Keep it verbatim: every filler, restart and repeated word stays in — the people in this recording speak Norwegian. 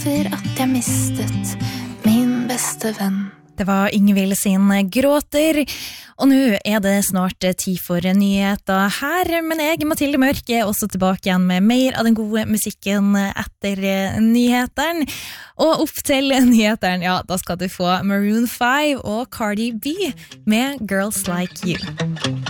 etter at jeg mistet min beste venn. Det var Yngvild sin Gråter, og nå er det snart tid for nyheter her, men jeg, Mathilde Mørk, er også tilbake igjen med mer av den gode musikken etter nyheteren. Og opp til nyheteren, ja, da skal du få Maroon five og Cardi B med Girls Like You.